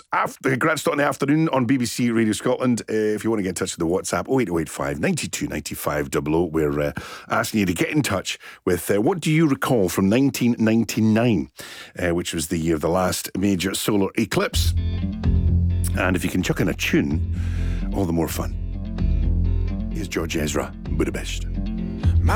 Grant in the afternoon on BBC Radio Scotland. If you want to get in touch with the WhatsApp, 08085 92 95 00. We're asking you to get in touch with what do you recall from 1999, which was the year of the last major solar eclipse. And if you can chuck in a tune, all the more fun. Here's George Ezra, Budapest.